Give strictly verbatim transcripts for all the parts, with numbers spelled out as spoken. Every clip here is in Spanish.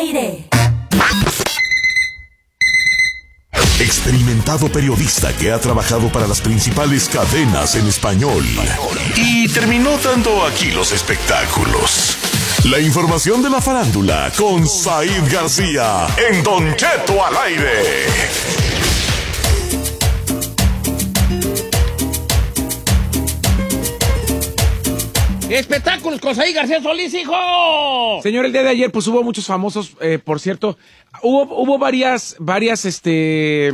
aire. Experimentado periodista que ha trabajado para las principales cadenas en español y terminó dando aquí los espectáculos. La información de la farándula con Said García en Don Cheto al aire. Espectáculos con Said García Solís, hijo. Señor, el día de ayer pues hubo muchos famosos, eh, por cierto, hubo hubo varias varias este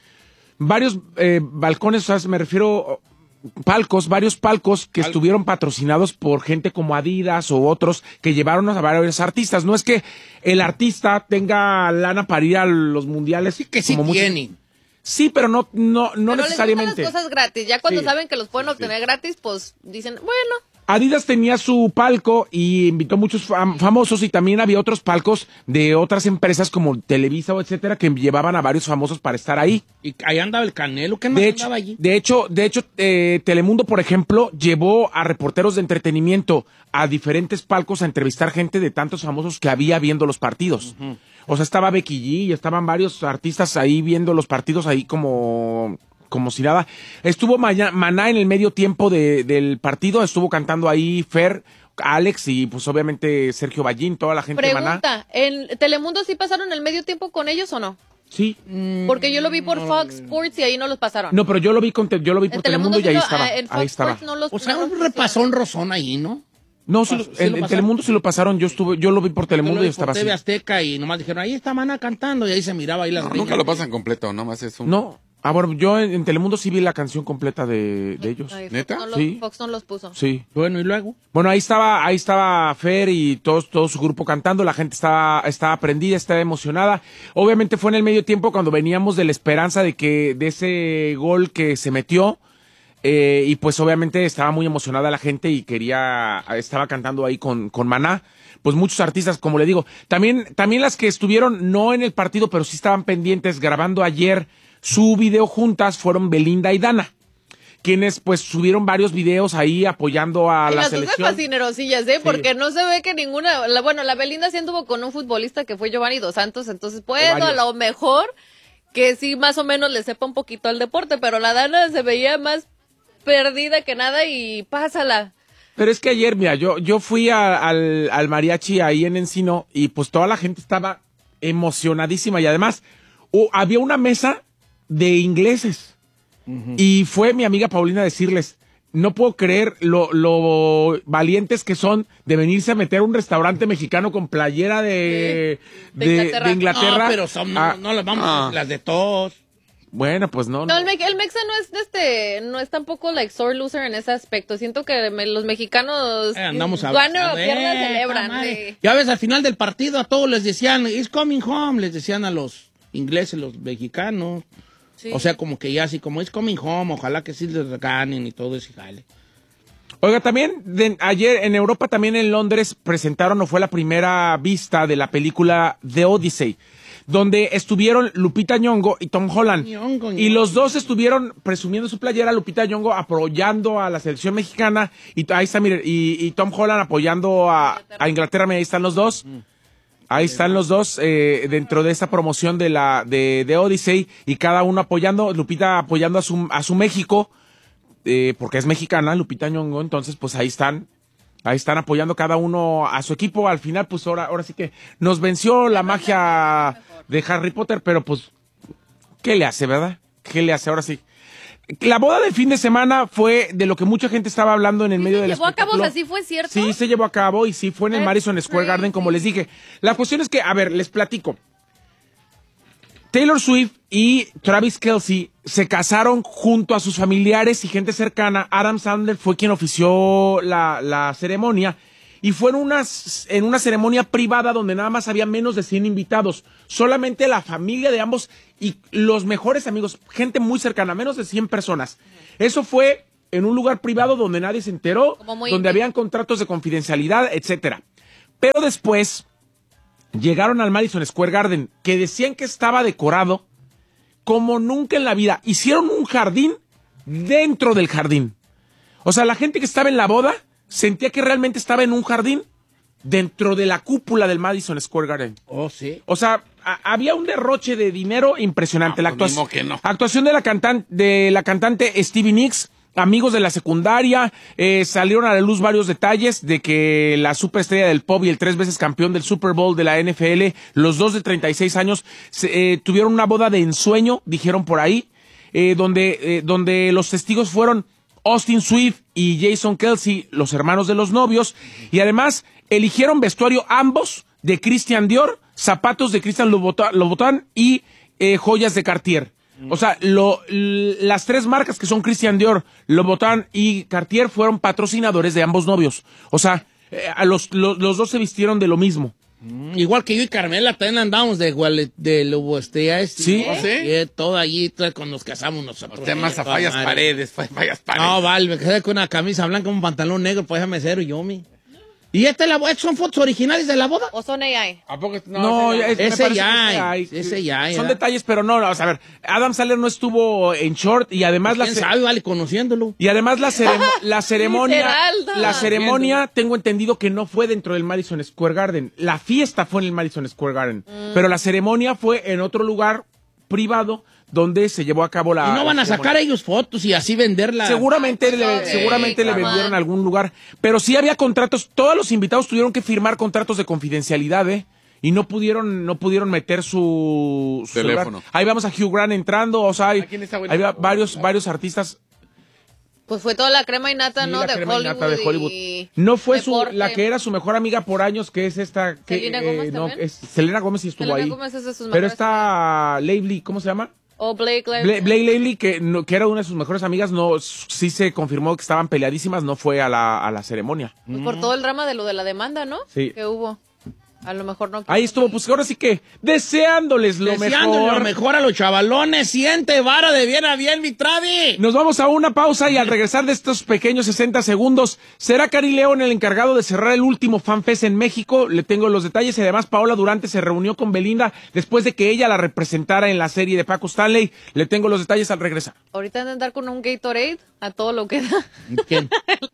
varios eh, balcones, o sea, me refiero palcos, varios palcos que Al... estuvieron patrocinados por gente como Adidas o otros que llevaron a varios artistas. No es que el artista tenga lana para ir a los mundiales, sí que sí como tienen. Muchos... Sí, pero no no no pero necesariamente. Les gustan las cosas gratis, ya cuando sí. saben que los pueden sí, obtener sí. gratis, pues dicen, bueno. Adidas tenía su palco y invitó muchos fam- famosos y también había otros palcos de otras empresas como Televisa o etcétera que llevaban a varios famosos para estar ahí. Y ahí andaba el Canelo, ¿qué no de andaba hecho, allí? De hecho, de hecho eh, Telemundo, por ejemplo, llevó a reporteros de entretenimiento a diferentes palcos a entrevistar gente de tantos famosos que había viendo los partidos. Uh-huh. O sea, estaba Becky G y estaban varios artistas ahí viendo los partidos ahí como... como si nada. Estuvo Maná en el medio tiempo de, del partido, estuvo cantando ahí Fer, Alex y pues obviamente Sergio Ballín, toda la gente Pregunta, de Maná. ¿en Telemundo sí pasaron el medio tiempo con ellos o no? Sí. Porque yo lo vi por Fox Sports y ahí no los pasaron. No, pero yo lo vi con yo lo vi por en Telemundo, Telemundo y ahí lo, estaba. En Fox ahí estaba. Sports no los, o sea, no un repasón rozón ahí, ¿no? No, sí, ¿Sí en, en Telemundo sí lo pasaron, yo estuve, yo lo vi por Telemundo y estaba por T V así. Azteca y nomás dijeron, ahí está Maná cantando y ahí se miraba ahí las no, riñas. Nunca lo pasan completo, nomás es un... No. Ah, bueno, yo en, en Telemundo sí vi la canción completa de, de ellos. Ay, ¿Neta? Fox no, sí. los, Fox no los puso. Sí. Bueno, ¿y luego? Bueno, ahí estaba, ahí estaba Fer y todos, todo su grupo cantando, la gente estaba, estaba prendida, estaba emocionada. Obviamente fue en el medio tiempo cuando veníamos de la esperanza de que, de ese gol que se metió, eh, y pues obviamente estaba muy emocionada la gente y quería, estaba cantando ahí con, con Maná. Pues muchos artistas, como le digo, también, también las que estuvieron no en el partido, pero sí estaban pendientes grabando ayer su video juntas fueron Belinda y Dana, quienes pues subieron varios videos ahí apoyando a y la las selección. Las fascinerosillas, ¿eh? Sí. Porque no se ve que ninguna... La, bueno, la Belinda sí anduvo con un futbolista que fue Giovanni Dos Santos, entonces puedo a lo mejor que sí más o menos le sepa un poquito al deporte, pero la Dana se veía más perdida que nada y pásala. Pero es que ayer, mira, yo, yo fui a, al, al mariachi ahí en Encino y pues toda la gente estaba emocionadísima y además uh, había una mesa de ingleses. Uh-huh. Y fue mi amiga Paulina a decirles, no puedo creer lo, lo valientes que son de venirse a meter a un restaurante mexicano con playera de, de, de, de Inglaterra. De Inglaterra. No, pero son, no, ah, no las vamos ah. las de todos. Bueno, pues no. No, no. El, me, el Mexa no es este, no es tampoco like sore loser en ese aspecto. Siento que me, los mexicanos eh, andamos a gana ver, o pierda celebran. Sí. Ya ves, al final del partido a todos les decían, it's coming home, les decían a los ingleses, los mexicanos. Sí. O sea, como que ya así, como it's coming home, ojalá que sí les ganen y todo eso y jale. Oiga, también de, ayer en Europa, también en Londres, presentaron o fue la primera vista de la película The Odyssey, donde estuvieron Lupita Nyong'o y Tom Holland. Nyong'o, Nyong'o. Y los dos estuvieron presumiendo su playera, Lupita Nyong'o apoyando a la selección mexicana, y ahí está, mire, y, y Tom Holland apoyando a, a Inglaterra, ahí están los dos. Mm. Ahí están los dos eh, dentro de esta promoción de la de, de Odyssey y cada uno apoyando, Lupita apoyando a su a su México, eh, porque es mexicana, Lupita Nyong'o, entonces pues ahí están, ahí están apoyando cada uno a su equipo. Al final pues ahora, ahora sí que nos venció la magia de Harry Potter, pero pues, ¿qué le hace, verdad? ¿Qué le hace? Ahora sí. La boda del fin de semana fue de lo que mucha gente estaba hablando en el ¿Sí medio se del llevó espectáculo. a cabo, o sea, ¿sí fue cierto? Sí, se llevó a cabo y sí fue en el That's Madison Square crazy. Garden, como les dije. La cuestión es que, a ver, les platico. Taylor Swift y Travis Kelce se casaron junto a sus familiares y gente cercana. Adam Sandler fue quien ofició la, la ceremonia. Y fue en una, en una ceremonia privada donde nada más había menos de cien invitados. Solamente la familia de ambos y los mejores amigos, gente muy cercana, menos de cien personas. Eso fue en un lugar privado donde nadie se enteró, donde íntimo. Habían contratos de confidencialidad, etcétera. Pero después llegaron al Madison Square Garden, que decían que estaba decorado como nunca en la vida. Hicieron un jardín dentro del jardín. O sea, la gente que estaba en la boda sentía que realmente estaba en un jardín dentro de la cúpula del Madison Square Garden. Oh, sí. O sea, a, había un derroche de dinero impresionante. No, la pues, actuación, mismo que no. actuación de la cantante, de la cantante Stevie Nicks, amigos de la secundaria, eh, salieron a la luz varios detalles de que la superestrella del pop y el tres veces campeón del Super Bowl de la N F L, los dos de treinta y seis años, se, eh, tuvieron una boda de ensueño, dijeron por ahí, eh, donde, eh, donde los testigos fueron Austin Swift y Jason Kelsey, los hermanos de los novios, y además eligieron vestuario ambos de Christian Dior, zapatos de Christian Louboutin y eh, joyas de Cartier. O sea, lo, l- las tres marcas que son Christian Dior, Louboutin y Cartier fueron patrocinadores de ambos novios. O sea, eh, a los, los, los dos se vistieron de lo mismo. Mm, igual que yo y Carmela también andamos de igual de Lobo Estrella. Este, ¿Sí? ¿no? ¿Sí? Eh, todo allí, todo cuando nos casamos nosotros. Usted más a Toda fallas madre. paredes, fa- fallas paredes. No, vale, me quedé con una camisa blanca, un pantalón negro, pues déjame ser yo, mi. ¿Y esta es la boda? ¿Son fotos originales de la boda? ¿O son A I? ¿A poco? No, ese ya- es- me ese parece ya que hay, hay. ese ya hay, Son ¿verdad? detalles, pero no, no, o sea, a ver, Adam Sandler no estuvo en short y además la ¿Quién ce- sabe, vale, conociéndolo? y además la, ceremo- la ceremonia, Literal, la no. ceremonia, tengo entendido que no fue dentro del Madison Square Garden. La fiesta fue en el Madison Square Garden, Mm. pero la ceremonia fue en otro lugar privado donde se llevó a cabo la. Y no van la a sacar ceremonia. ellos fotos y así venderla. Seguramente, Ay, le, pues, seguramente sí, le come vendieron on. a algún lugar, pero sí había contratos. Todos los invitados tuvieron que firmar contratos de confidencialidad, ¿eh? Y no pudieron, no pudieron meter su, su Teléfono. celular. Ahí vamos a Hugh Grant entrando, o sea, hay, ¿A quién está bueno? hay va- varios, varios artistas. Pues fue toda la crema y nata, Sí, ¿no? la De crema y Hollywood, nata de Hollywood. y No fue su, deporte. la que era su mejor amiga por años, que es esta. Que, ¿Selena Gomez no, también? es, Selena Gómez sí estuvo Selena ahí. Gomez es de sus Pero mejores está Lively, ¿cómo se llama? O Blake Bla- Lively. Blake Lively, que, no- que era una de sus mejores amigas, no, sí se confirmó que estaban peleadísimas, no fue a la, a la ceremonia. Pues por todo el drama de lo de la demanda, ¿no? Sí. Que hubo. A lo mejor no. Ahí estuvo, pues ahora sí que deseándoles lo Deseándole mejor. lo mejor a los chavalones. Siente vara de bien a bien, mi Travi. Nos vamos a una pausa y al regresar de estos pequeños sesenta segundos, ¿será Cari León el encargado de cerrar el último FanFest en México? Le tengo los detalles y además Paola Durante se reunió con Belinda después de que ella la representara en la serie de Paco Stanley. Le tengo los detalles al regresar. Ahorita han de andar con un Gatorade a todo lo que da. ¿Quién?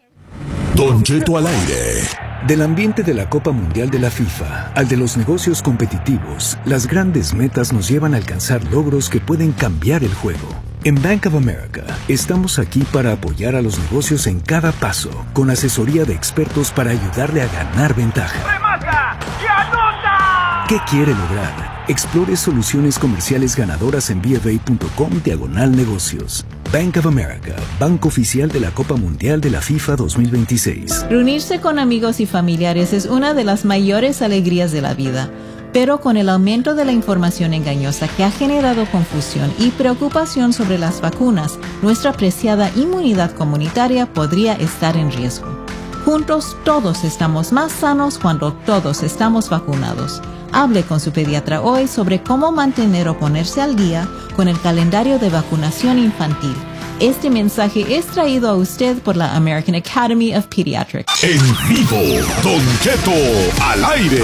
Don Cheto al aire. Del ambiente de la Copa Mundial de la FIFA al de los negocios competitivos, las grandes metas nos llevan a alcanzar logros que pueden cambiar el juego. En Bank of America, estamos aquí para apoyar a los negocios en cada paso, con asesoría de expertos para ayudarle a ganar ventaja. ¡Remata! ¡Y anota! ¿Qué quiere lograr? Explore soluciones comerciales ganadoras en bfa.com diagonal negocios. Bank of America, banco oficial de la Copa Mundial de la FIFA dos mil veintiséis. Reunirse con amigos y familiares es una de las mayores alegrías de la vida. Pero con el aumento de la información engañosa que ha generado confusión y preocupación sobre las vacunas, nuestra preciada inmunidad comunitaria podría estar en riesgo. Juntos todos estamos más sanos cuando todos estamos vacunados. Hable con su pediatra hoy sobre cómo mantener o ponerse al día con el calendario de vacunación infantil. Este mensaje es traído a usted por la American Academy of Pediatrics. En vivo, Don Cheto al aire.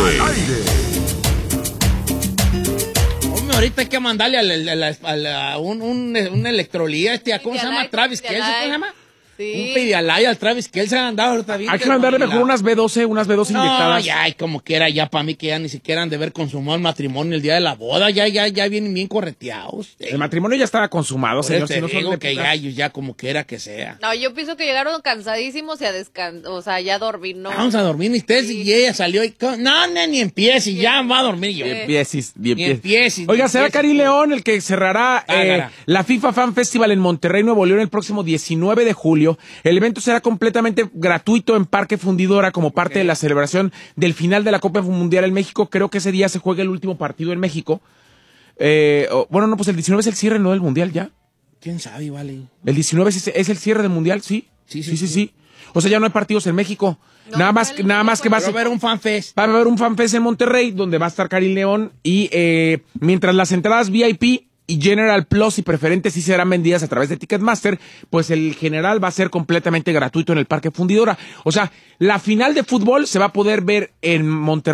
Hombre, ahorita hay que mandarle al, al- al- al- a un, un, un electrolía, este, ¿cómo se llama? Pedialyte, Travis Kelce, ¿cómo se Pedialyte. llama? Sí. Un Pedialyte al Travis Kelce han andado ahorita bien. Hay que mandarle mejor desmantelado. unas B doce, unas B doce No, inyectadas. ya, y como quiera, ya para mí que ya ni siquiera han de ver consumado el matrimonio el día de la boda, ya, ya, ya vienen bien correteados. El matrimonio ya estaba consumado, Por eso señor. te Si no son digo de que putas. ya, ellos ya como quiera que sea. No, yo pienso que llegaron cansadísimos y a descansar, o sea, ya a dormir, ¿no? Vamos a dormir, y usted Sí. y ella salió y... No, no, ni empiece, y ya va a dormir yo. Bien piesis, bien Bien piesis. piesis, Oiga, bien será piesis. Cari León el que cerrará eh, Ágara. la FIFA Fan Festival en Monterrey, Nuevo León, el próximo diecinueve de julio. El evento será completamente gratuito en Parque Fundidora como parte de la celebración del final de la Copa Mundial en México. Creo que ese día se juega el último partido en México. Eh, oh, bueno, no, pues el diecinueve es el cierre, ¿no? Del Mundial ya. ¿Quién sabe, vale? El diecinueve es, es el cierre del Mundial, ¿sí? Sí, sí, sí, sí, sí. sí. O sea, ya no hay partidos en México. No, nada más, el- nada más que va a Va a ser... haber un fanfest. Va a haber un fanfest en Monterrey donde va a estar Cari León y eh, mientras las entradas V I P y General Plus y preferentes sí serán vendidas a través de Ticketmaster, pues el general va a ser completamente gratuito en el Parque Fundidora. O sea, la final de fútbol se va a poder ver en Monterrey.